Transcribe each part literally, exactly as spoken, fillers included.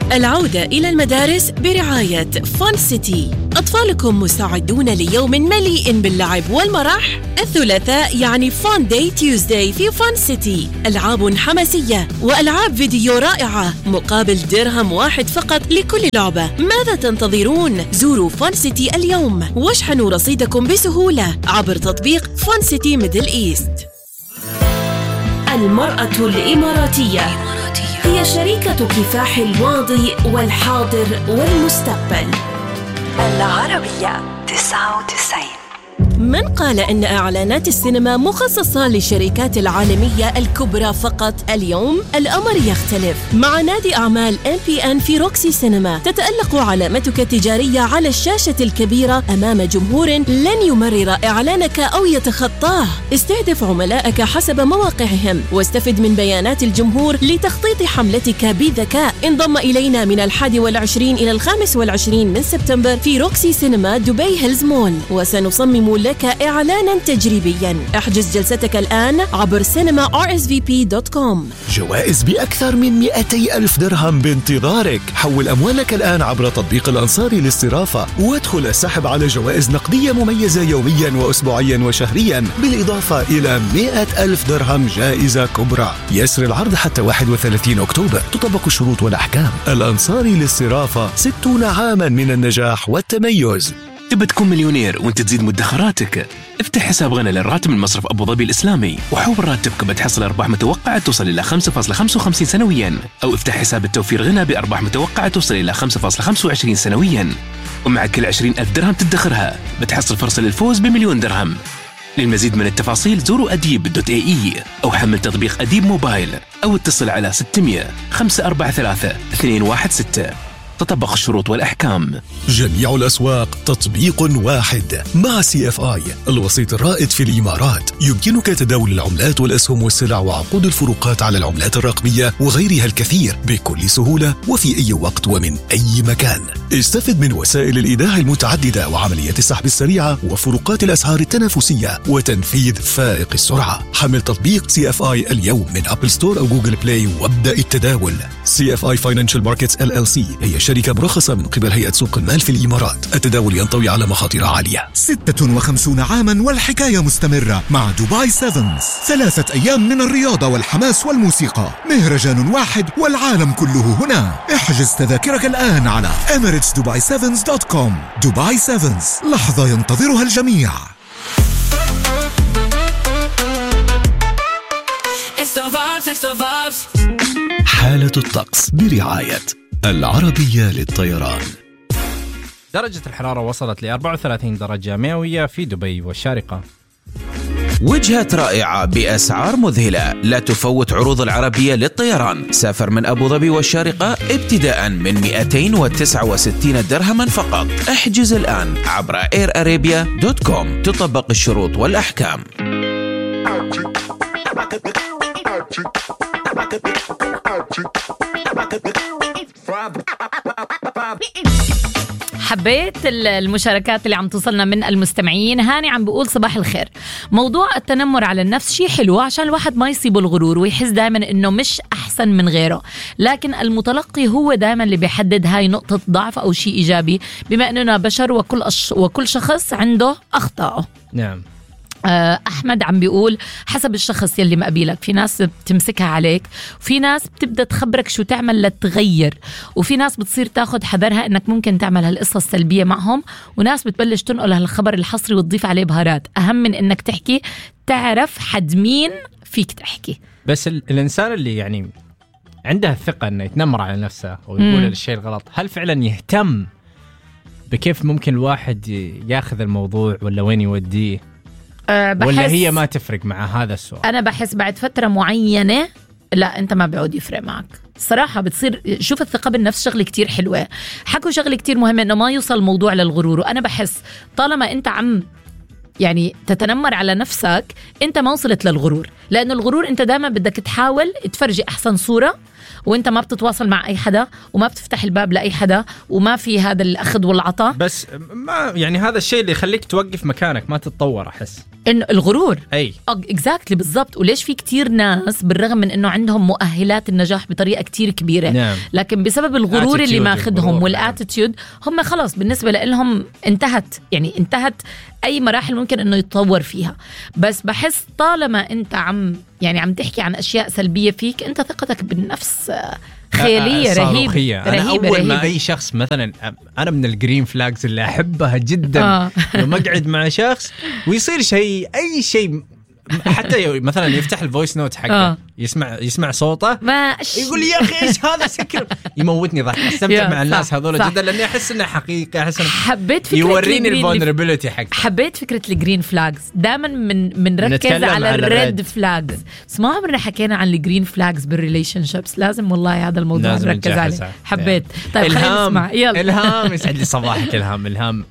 العودة إلى المدارس برعاية فان سيتي. أطفالكم مستعدون ليوم مليء باللعب والمرح؟ الثلاثاء يعني فان داي تيوزداي في فان سيتي، ألعاب حماسية وألعاب فيديو رائعة مقابل درهم واحد فقط لكل لعبة. ماذا تنتظرون؟ زوروا فان سيتي اليوم واشحنوا رصيدكم بسهولة عبر تطبيق فان سيتي ميدل إيست. المرأة الإماراتية هي شريكة كفاح الماضي والحاضر والمستقبل. العربية تسعة وتسعين. من قال إن إعلانات السينما مخصصة للشركات العالمية الكبرى فقط؟ اليوم الأمر يختلف. مع نادي أعمال إم بي إن في روكسي سينما تتألق علامتك التجارية على الشاشة الكبيرة أمام جمهور لن يمرر إعلانك أو يتخطاه. استهدف عملائك حسب مواقعهم واستفد من بيانات الجمهور لتخطيط حملتك بذكاء. انضم إلينا من الحادي والعشرين إلى الخامس والعشرين من سبتمبر في روكسي سينما دبي هيلز مول، وسنصمم لك إعلانا تجريبيا. احجز جلستك الآن عبر سينما آر إس في بي دوت كوم. جوائز بأكثر من مئتي ألف درهم بانتظارك. حول أموالك الآن عبر تطبيق الأنصاري للصرافة وادخل السحب على جوائز نقدية مميزة يوميا وأسبوعيا وشهريا، بالإضافة إلى مئة ألف درهم جائزة كبرى. يسر العرض حتى واحد وثلاثين أكتوبر. تطبق الشروط والأحكام. الأنصاري للصرافة، ستون عاما من النجاح والتميز. تبى تكون مليونير وانت تزيد مدخراتك؟ افتح حساب غنى للراتب من مصرف أبو ظبي الإسلامي وحول راتبك بتحصل أرباح متوقعة توصل إلى خمسة فاصلة خمسة وخمسين سنويا، أو افتح حساب التوفير غنى بأرباح متوقعة توصل إلى خمسة فاصلة خمسة وعشرين سنويا، ومع كل عشرين ألف درهم تدخرها بتحصل فرصة للفوز بمليون درهم. للمزيد من التفاصيل زوروا أديب دوت إيه إي أو حمل تطبيق أديب موبايل أو اتصل على ستمية خمسة أربعة ثلاثة اثنين واحد ستة. تطبق الشروط والأحكام. جميع الأسواق تطبيق واحد. مع سي إف آي الوسيط الرائد في الإمارات يمكنك تداول العملات والأسهم والسلع وعقود الفروقات على العملات الرقمية وغيرها الكثير بكل سهولة وفي أي وقت ومن أي مكان. استفد من وسائل الإيداع المتعددة وعمليات السحب السريعة وفروقات الأسعار التنافسية وتنفيذ فائق السرعة. حمل تطبيق سي إف آي اليوم من أبل ستور أو جوجل بلاي وابدأ التداول. سي إف آي Financial Markets إل إل سي هي شركة مرخصة من قبل هيئة سوق المال في الإمارات. التداول ينطوي على مخاطر عالية. ستة وخمسين عاما والحكاية مستمرة مع دبي سيفنز. ثلاثة أيام من الرياضة والحماس والموسيقى. مهرجان واحد والعالم كله هنا. احجز تذاكرك الآن على إميريتس دبي سيفنز دوت كوم. دبي سيفنز، لحظة ينتظرها الجميع. حالة الطقس برعاية العربية للطيران. درجة الحرارة وصلت ل أربعة وثلاثين درجة مئوية في دبي والشارقة. وجهة رائعة بأسعار مذهلة. لا تفوت عروض العربية للطيران. سافر من أبو ظبي والشارقة ابتداء من مئتين وتسعة وستين درهما فقط. احجز الآن عبر إير أرابيا دوت كوم. تطبق الشروط والأحكام. حبيت المشاركات اللي عم توصلنا من المستمعين. هاني عم بيقول صباح الخير، موضوع التنمر على النفس شيء حلو عشان الواحد ما يصيبه الغرور ويحس دائما انه مش احسن من غيره، لكن المتلقي هو دائما اللي بيحدد هاي نقطة ضعف او شيء ايجابي، بما اننا بشر وكل أش... وكل شخص عنده اخطائه. نعم. أحمد عم بيقول حسب الشخص يلي مقابلك، في ناس بتمسكها عليك وفي ناس بتبدأ تخبرك شو تعمل لتغير، وفي ناس بتصير تاخد حذرها انك ممكن تعمل هالقصة السلبية معهم، وناس بتبلش تنقل هالخبر الحصري وتضيف عليه بهارات. أهم من انك تحكي تعرف حد مين فيك تحكي. بس ال- الإنسان اللي يعني عنده الثقة انه يتنمر على نفسه ويقول الشيء الغلط، هل فعلا يهتم بكيف ممكن الواحد ياخذ الموضوع ولا وين يوديه؟ ولا هي ما تفرق مع هذا السؤال؟ أنا بحس بعد فترة معينة لا أنت ما بيعود يفرق معك صراحة. بتصير شوف الثقة بالنفس شغلة كتير حلوة. حكوا شغلة كتير مهمة إنه ما يوصل الموضوع للغرور، وأنا بحس طالما أنت عم يعني تتنمر على نفسك أنت ما وصلت للغرور، لأن الغرور أنت دائما بدك تحاول تفرجي أحسن صورة، وانت ما بتتواصل مع اي حدا وما بتفتح الباب لاي حدا وما في هذا الاخذ والعطاء. بس ما يعني هذا الشيء اللي يخليك توقف مكانك ما تتطور. احس انه الغرور اي اكزاكتلي بالضبط. وليش في كتير ناس بالرغم من انه عندهم مؤهلات النجاح بطريقه كتير كبيره نعم. لكن بسبب الغرور اللي ماخذهم والاتيتيود هم خلاص بالنسبه لهم انتهت، يعني انتهت اي مراحل ممكن انه يتطور فيها. بس بحس طالما انت عم يعني عم تحكي عن اشياء سلبيه فيك، انت ثقتك بالنفس خياليه رهيبه. انا رهيبة اول رهيبة. ما اي شخص مثلا انا من الجرين فلاجز اللي احبها جدا آه. لما اقعد مع شخص ويصير شيء اي شيء، حتى مثلا يفتح الفويس نوت حقه آه. يسمع يسمع صوته ما يقول يا اخي ايش هذا سكر، يموتني ضحك. استمتع مع الناس هذول جدا لاني احس انه حقيقه، احس انه حبيت فكره يوريني الفولنربيلتي حقه. حبيت فكره الجرين فلاجز. دائما من بنركز على الريد فلاجز، بس ما عمرنا حكينا عن الجرين فلاجز بالريليشن شيبس. لازم والله هذا الموضوع نركز عليه. حبيت. طيب خلينا نسمع. يلا الهام يسعد لي صباحك. الهام الهام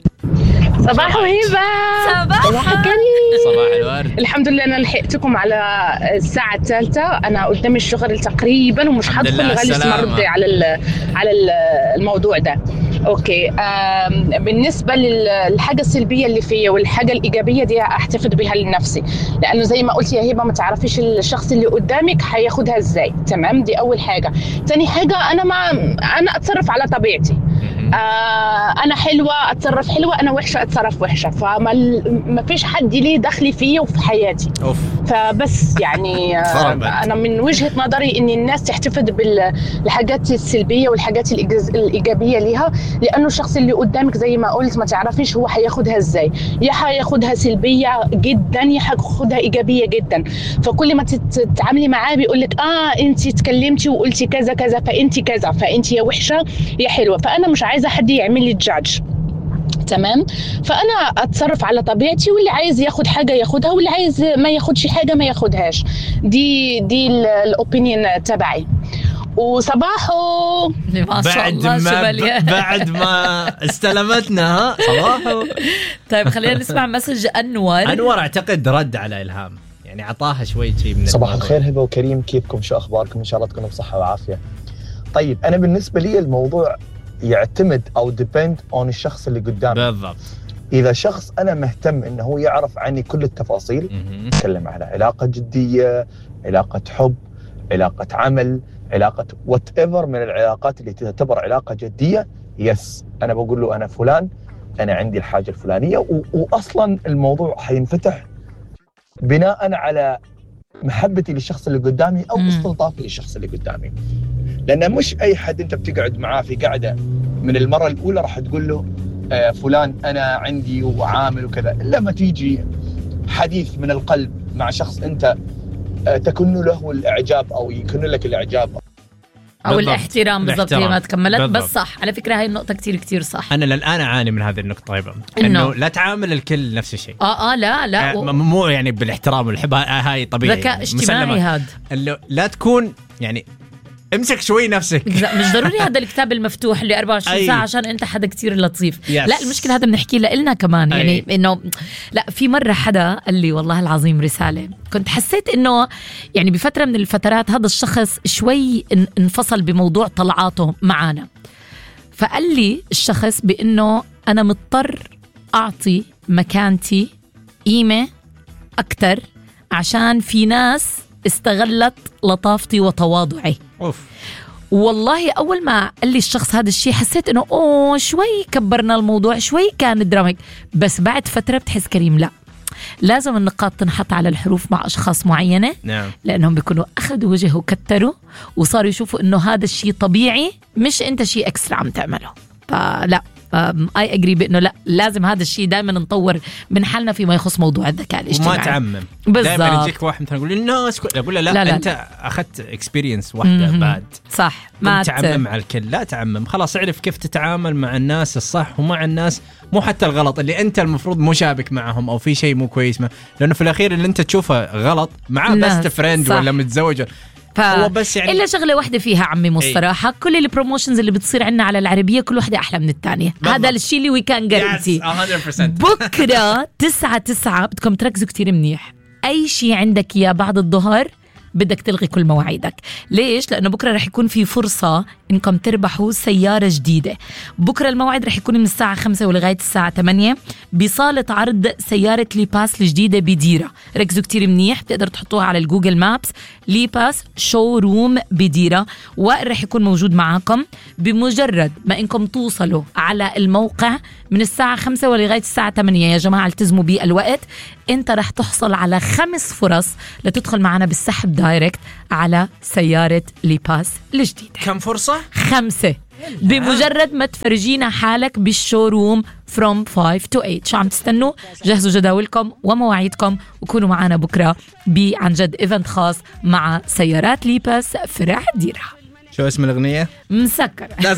صباح وهبة. صباح صباح الورد. الحمد لله أنا لحقتكم على الساعة الثالثة. أنا قدام الشغل تقريبا ومش هدخل غالي مرد على على الموضوع ده. أوكي، بالنسبة للحاجة السلبية اللي فيا والحاجة الإيجابية دي أحتفظ بها لنفسي، لأنه زي ما قلت يا هبة ما تعرفيش الشخص اللي قدامك هياخدها إزاي. تمام، دي أول حاجة. تاني حاجة أنا ما أنا أتصرف على طبيعتي. آه أنا حلوة أتصرف حلوة، أنا وحشة أتصرف وحشة، فما ما فيش حد ليه دخلي فيه وفي حياتي. أوف. فبس يعني آه أنا من وجهة نظري إن الناس تحتفظ بالحاجات السلبية والحاجات الإيجابية ليها، لأنه الشخص اللي قدامك زي ما قلت ما تعرفيش هو هياخدها إزاي، يا هياخدها سلبية جدا يا هياخدها إيجابية جدا. فكل ما تتعاملي معاه بيقولك آه أنتي تكلمتي وقلتي كذا كذا فأنتي كذا فأنتي يا وحشة يا حلوة. فأنا مش عايزة حد يعمل لي جادج. تمام، فأنا أتصرف على طبيعتي، واللي عايز ياخد حاجة ياخدها واللي عايز ما ياخدش حاجة ما ياخدهاش. دي دي الأوبينيون تبعي. وصباحو بعد ما بعد ما استلمتنا صباحو. طيب خلينا نسمع مسج أنور. أنور أعتقد رد على إلهام، يعني عطاها شوي شيء من صباح الخير هبة وكريم، كيفكم؟ شو أخباركم؟ إن شاء الله تكونوا بصحة وعافية. طيب أنا بالنسبة لي الموضوع يعتمد أو depend on الشخص اللي قدامي. بالضبط. إذا شخص أنا مهتم إنه هو يعرف عني كل التفاصيل، نتكلم على علاقة جدية، علاقة حب، علاقة عمل، علاقة whatever من العلاقات اللي تعتبر علاقة جدية، يس أنا بقول له أنا فلان، أنا عندي الحاجة الفلانية، و- وأصلا الموضوع حينفتح بناء على محبتي للشخص اللي قدامي أو استلطافي للشخص اللي قدامي. لأن مش أي حد أنت بتقعد معاه في قعدة من المرة الأولى راح تقول له آه فلان أنا عندي وعامل وكذا، إلا ما تيجي حديث من القلب مع شخص أنت آه تكن له الإعجاب أو يكن لك الإعجاب أو الاحترام. بالضبط زي ما تكملت. بالضبط. بس صح على فكرة هاي النقطة كتير كتير صح. أنا للآن أعاني من هذه النقطة أيضا، إنه لا تعامل الكل نفس الشيء. آه آه لا لا آه و... مو يعني بالاحترام والحب، هاي طبيعي. ذكاء اجتماعي هذا. لا تكون يعني امسك شوي نفسك. مش ضروري هذا الكتاب المفتوح اللي أربعة وعشرين ساعة عشان انت حدا كتير لطيف. yes. لا المشكلة هذا بنحكي لنا كمان. أي. يعني انه لا في مرة حدا قال لي والله العظيم رسالة، كنت حسيت انه يعني بفترة من الفترات هذا الشخص شوي انفصل بموضوع طلعاته معانا، فقال لي الشخص بانه انا مضطر اعطي مكانتي قيمة اكتر عشان في ناس استغلت لطافتي وتواضعي. أوف. والله أول ما قال لي الشخص هذا الشيء حسيت إنه أوه شوي كبرنا الموضوع، شوي كان دراميك. بس بعد فترة بتحس كريم لا، لازم النقاط تنحط على الحروف مع أشخاص معينة. نعم. لأنهم بيكونوا أخذوا وجه وكتروا وصاروا يشوفوا إنه هذا الشيء طبيعي، مش أنت شيء أكسترا عم تعمله. فلا اي اجري بانه لا لازم هذا الشيء دائما نطور من حالنا فيما يخص موضوع الذكاء الاجتماعي وما تعمم. دائما يجيك واحد مثلا يقول الناس اقول له لا, لا, لا انت اخذت اكسبيرينس واحده بعد صح ما تعمم على الكل. لا تعمم، خلاص اعرف كيف تتعامل مع الناس الصح ومع الناس مو حتى الغلط اللي انت المفروض مشابك معهم او في شيء مو كويس ما. لانه في الاخير اللي انت تشوفه غلط معاه بست فريند ولا متزوجه هو بس يعني إلا شغلة واحدة فيها عمي مصطراحة ايه؟ كل البروموشنز اللي بتصير عنا على العربية كل واحدة أحلى من الثانية. هذا الشيء اللي وي كان جارنتي. بكرة تسعة تسعة بدكم تركزوا كتير منيح. أي شيء عندك يا بعد الظهر بدك تلغي كل مواعيدك. ليش؟ لأنه بكرة رح يكون في فرصة إنكم تربحوا سيارة جديدة. بكرة الموعد رح يكون من الساعة خمسة ولغاية الساعة ثمانية بصالة عرض سيارة ليباس الجديدة بديرة. ركزوا كتير منيح، بتقدر تحطوها على الجوجل مابس ليباس شو روم بديرة، ورح يكون موجود معاكم. بمجرد ما إنكم توصلوا على الموقع من الساعة خمسة ولغاية الساعة ثمانية، يا جماعة التزموا بالوقت، انت رح تحصل على خمس فرص لتدخل معنا بالسحب دايركت على سيارة ليباس الجديدة. كم فرصة؟ خمسة. بمجرد ما تفرجينا حالك بالشوروم from five to eight. شو عم تستنوا؟ جهزوا جداولكم ومواعيدكم وكونوا معنا بكرة بعن جد إيفنت خاص مع سيارات ليباس فرع ديرة. شو اسم الأغنية؟ مسكرة.